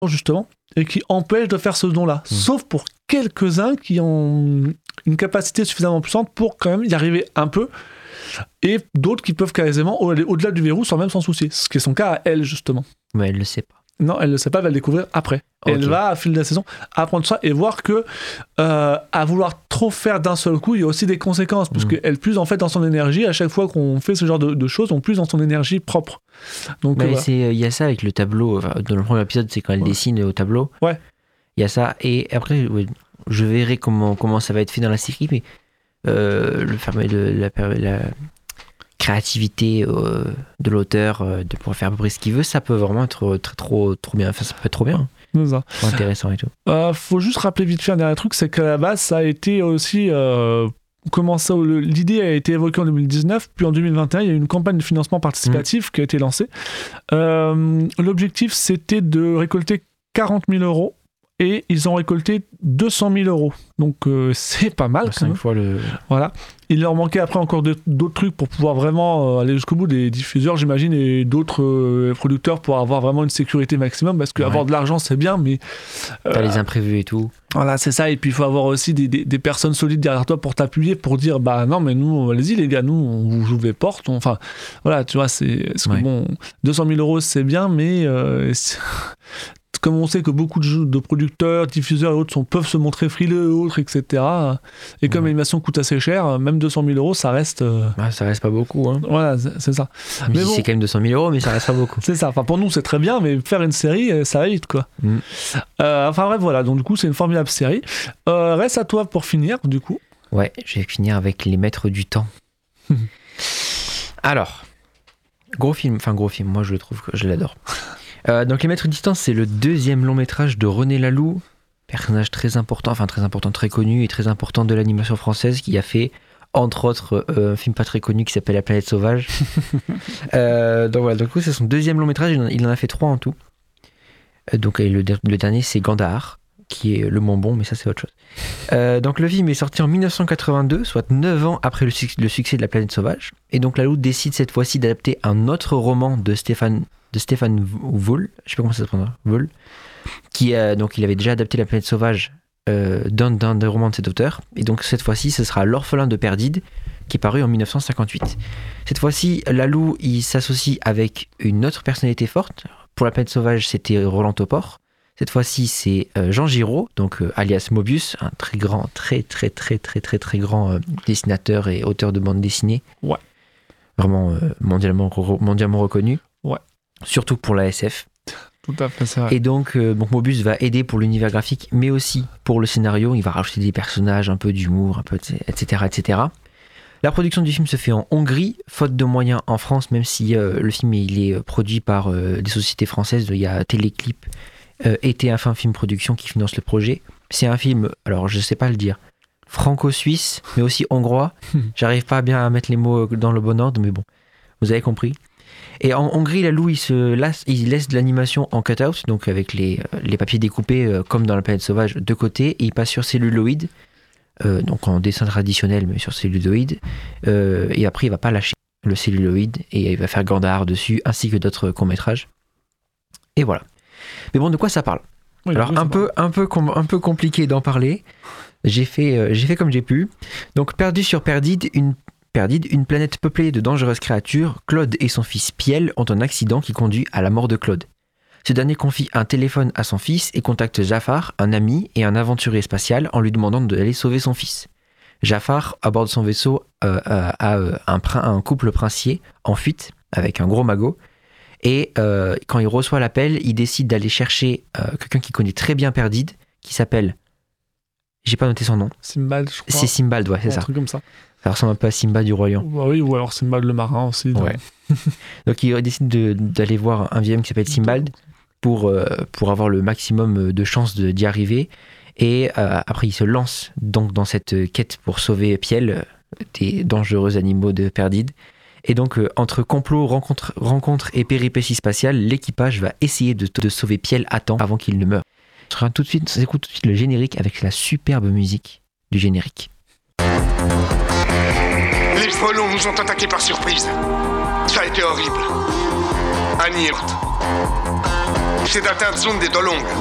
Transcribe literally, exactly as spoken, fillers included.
justement, et qui empêchent de faire ce don-là. Mmh. Sauf pour quelques-uns qui ont une capacité suffisamment puissante pour quand même y arriver un peu, et d'autres qui peuvent quasiment aller au-delà du verrou sans même s'en soucier. Ce qui est son cas à elle, justement. Mais elle le sait pas. Non, elle ne le sait pas, elle va le découvrir après. Okay. Elle va, à fil de la saison, apprendre ça et voir que euh, à vouloir trop faire d'un seul coup, il y a aussi des conséquences, parce mmh. qu'elle puise en fait dans son énergie. À chaque fois qu'on fait ce genre de, de choses, on puise dans son énergie propre. Donc, bah, euh, c'est, il y a ça avec le tableau. Enfin, dans le premier épisode, c'est quand elle ouais. dessine au tableau. Ouais. Il y a ça. Et après, ouais, je verrai comment, comment ça va être fait dans la série, mais euh, le, le, la, la créativité euh, de l'auteur euh, de pouvoir faire à peu près ce qu'il veut, ça peut vraiment être très, trop, trop bien. Enfin, ça peut être trop bien. C'est ça. Trop intéressant et tout. Euh, faut juste rappeler vite fait un dernier truc, c'est qu'à la base, ça a été aussi... Euh, comment ça, le, l'idée a été évoquée en deux mille dix-neuf, puis en deux mille vingt et un, il y a eu une campagne de financement participatif mmh. qui a été lancée. Euh, l'objectif, c'était de récolter quarante mille euros. Et ils ont récolté deux cent mille euros. Donc euh, c'est pas mal. Cinq quand fois le. Voilà. Il leur manquait après encore de, d'autres trucs pour pouvoir vraiment euh, aller jusqu'au bout, des diffuseurs, j'imagine, et d'autres euh, producteurs pour avoir vraiment une sécurité maximum. Parce qu'avoir ouais. de l'argent, c'est bien, mais. Euh, T'as les imprévus et tout. Voilà, c'est ça. Et puis il faut avoir aussi des, des, des personnes solides derrière toi pour t'appuyer, pour dire bah non, mais nous, allez-y les gars, nous, on vous ouvre les portes. On... Enfin, voilà, tu vois, c'est. Parce que ouais. bon, deux cent mille euros, c'est bien, mais. Euh, c'est... Comme on sait que beaucoup de, jeux, de producteurs, diffuseurs et autres sont, peuvent se montrer frileux et autres, et cetera. Et comme ouais. l'animation coûte assez cher, même deux cent mille euros, ça reste... Euh... Ah, ça reste pas beaucoup. Hein. Voilà, c'est, c'est ça. Mais mais bon, c'est quand même deux cent mille euros, mais ça reste pas beaucoup. C'est ça. Enfin, pour nous, c'est très bien, mais faire une série, ça va vite, quoi. Mm. Euh, enfin bref, voilà. Donc du coup, c'est une formidable série. Euh, reste à toi pour finir, du coup. Ouais, je vais finir avec Les Maîtres du Temps. Alors, gros film. Enfin, gros film. Moi, je le trouve que je l'adore. Euh, donc Les Maîtres du Temps, c'est le deuxième long métrage de René Laloux, personnage très important, enfin très important, très connu et très important de l'animation française, qui a fait entre autres euh, un film pas très connu qui s'appelle La Planète Sauvage. euh, donc voilà, du coup c'est son deuxième long métrage, il en, il en a fait trois en tout. Euh, donc le, le dernier c'est Gandahar, qui est le moins bon, mais ça c'est autre chose. Euh, donc le film est sorti en dix-neuf cent quatre-vingt-deux, soit neuf ans après le, su- le succès de La Planète Sauvage, et donc Laloux décide cette fois-ci d'adapter un autre roman de Stéphane de Stéphane Voul, je sais pas comment ça se prononce, Voul, qui a, donc il avait déjà adapté La Planète Sauvage euh, d'un, d'un des romans de cet auteur, et donc cette fois-ci ce sera L'Orphelin de Perdide, qui est paru en dix-neuf cent cinquante-huit. Cette fois-ci, Laloux il s'associe avec une autre personnalité forte. Pour La Planète Sauvage, c'était Roland Topor. Cette fois-ci, c'est euh, Jean Giraud, donc euh, alias Mobius, un très grand, très très très très très très grand euh, dessinateur et auteur de bande dessinée. Ouais. Vraiment euh, mondialement mondialement reconnu. Ouais. Surtout pour la S F. Tout à fait, c'est vrai. Et donc, euh, donc Mobius va aider pour l'univers graphique, mais aussi pour le scénario. Il va rajouter des personnages, un peu d'humour, un peu, et cetera, et cetera. La production du film se fait en Hongrie, faute de moyens en France, même si euh, le film il est produit par euh, des sociétés françaises. Il y a Téléclip euh, et T F un Film Production qui finance le projet. C'est un film, alors je sais pas le dire, franco-suisse, mais aussi hongrois. J'arrive pas bien à mettre les mots dans le bon ordre, mais bon, vous avez compris. Et en Hongrie, Laloux, il, se lasse, il laisse de l'animation en cut-out, donc avec les, les papiers découpés euh, comme dans La Planète Sauvage de côté, et il passe sur celluloïd, euh, donc en dessin traditionnel, mais sur celluloïd. Euh, et après, il va pas lâcher le celluloïd, et il va faire Gandahar dessus, ainsi que d'autres courts-métrages. Et voilà. Mais bon, de quoi ça parle ? oui, Alors, un peu, un, peu com- un peu compliqué d'en parler. J'ai fait, euh, j'ai fait comme j'ai pu. Donc, Perdu sur Perdide, une Perdide, une planète peuplée de dangereuses créatures, Claude et son fils Piel ont un accident qui conduit à la mort de Claude. Ce dernier confie un téléphone à son fils et contacte Jafar, un ami et un aventurier spatial, en lui demandant d'aller sauver son fils. Jafar, à bord de son vaisseau, euh, a euh, un, prin- un couple princier en fuite avec un gros magot. Et euh, quand il reçoit l'appel, il décide d'aller chercher euh, quelqu'un qui connaît très bien Perdide, qui s'appelle... J'ai pas noté son nom. Simbald, je crois. C'est Simbald, ouais, c'est un ça. Un truc comme ça. Ça ressemble un peu à Simba du Roi Lion. Bah oui, ou alors Simbald le marin aussi. Donc, ouais. donc il décide de, d'aller voir un vieil homme qui s'appelle Simbald pour, euh, pour avoir le maximum de chances de, d'y arriver. Et euh, après, il se lance donc dans cette quête pour sauver Piel des dangereux animaux de Perdide. Et donc, euh, entre complot, rencontre, rencontre et péripéties spatiales, l'équipage va essayer de, de sauver Piel à temps avant qu'il ne meure. On se regarde tout de suite, on écoute tout de suite le générique avec la superbe musique du générique. Les frelons nous ont attaqués par surprise. Ça a été horrible. Anirt. C'est d'atteindre zone des Dolongs.